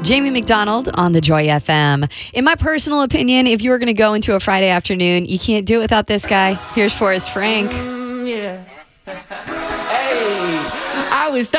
Jamie McDonald on the Joy FM. In my personal opinion, if you were going to go into a Friday afternoon, you can't do it without this guy. Here's Forrest Frank. Yeah. Hey, I was stuck